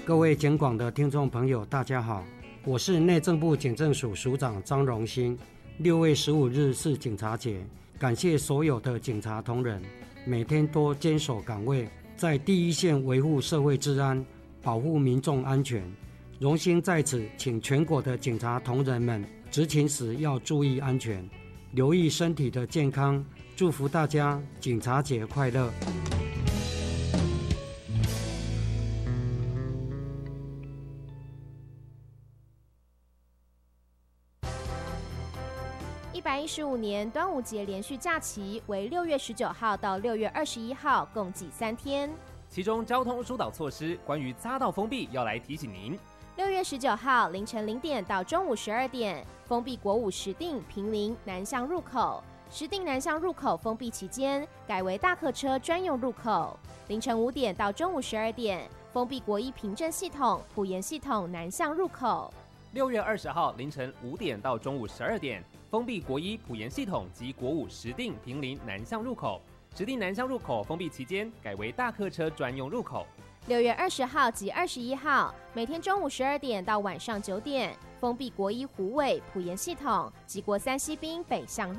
各位警广的听众朋友，大家好，我是内政部警政署署长张荣兴。6月15日是警察节，感谢所有的警察同仁，每天都坚守岗位，在第一线维护社会治安，保护民众安全。荣兴在此请全国的警察同仁们执勤时要注意安全，留意身体的健康，祝福大家警察节快乐。 115年端午节连续假期为6月19号到6月21号，共计3天。 其中交通疏导措施关于匝道封闭要来提醒您。 6月19号凌晨0点到中午12点，封闭国五石碇、坪林南向入口。石碇南向入口封闭期间，改为大客车专用入口。凌晨5点到中午12点，封闭国一平镇系统、埔盐系统南向入口。 6月20号凌晨5点到中午12点，封闭国一埔盐系统及国五石碇、坪林南向入口。石碇南向入口封闭期间，改为大客车专用入口。 6月20号及21号，每天中午12点到晚上9点，封闭国一虎尾、埔盐系统及国三西滨北向